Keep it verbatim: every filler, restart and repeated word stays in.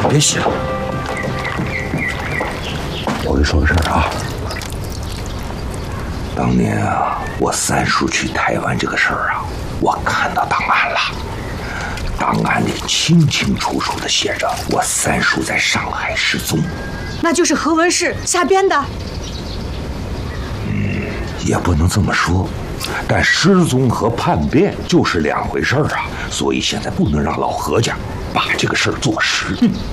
别洗了。我跟你说个事儿啊，当年啊，我三叔去台湾这个事儿啊，我看到档案了。档案里清清楚楚地写着我三叔在上海失踪。 那就是何文氏瞎编的？ 嗯，也不能这么说。但失踪和叛变就是两回事儿啊，所以现在不能让老何家把这个事儿坐实。